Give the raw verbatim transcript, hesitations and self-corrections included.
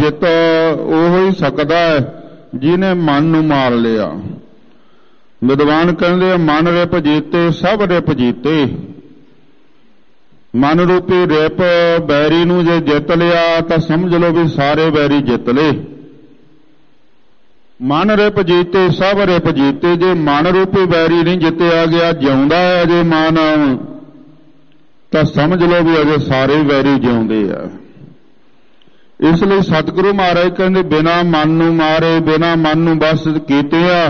ਜਿੱਤ ਉਹ ਹੀ ਸਕਦਾ ਹੈ ਜਿਹਨੇ ਮਨ ਨੂੰ ਮਾਰ ਲਿਆ। ਵਿਦਵਾਨ ਕਹਿੰਦੇ ਮਨ ਰਿਪ ਜੀਤੇ ਸਭ ਰਿਪ ਜੀਤੇ। ਮਨ ਰੂਪੀ ਰਿਪ ਬੈਰੀ ਨੂੰ ਜੇ ਜਿੱਤ ਲਿਆ ਤਾਂ ਸਮਝ ਲਓ ਵੀ ਸਾਰੇ ਬੈਰੀ ਜਿੱਤ ਲਏ। ਮਨ ਰਿਪ ਜੀਤੇ ਸਭ ਰਿਪ ਜੀਤੇ। ਜੇ ਮਨ ਰੂਪੀ ਬੈਰੀ ਨਹੀਂ ਜਿੱਤਿਆ ਗਿਆ, ਜਿਉਂਦਾ ਹੈ ਅਜੇ ਮਨ, ਤਾਂ ਸਮਝ ਲਓ ਵੀ ਅਜੇ ਸਾਰੇ ਵੈਰੀ ਜਿਉਂਦੇ ਆ। ਇਸ ਲਈ ਸਤਿਗੁਰੂ ਮਹਾਰਾਜ ਕਹਿੰਦੇ ਬਿਨਾਂ ਮਨ ਨੂੰ ਮਾਰੇ, ਬਿਨਾਂ ਮਨ ਨੂੰ ਬਸ ਕੀਤਿਆਂ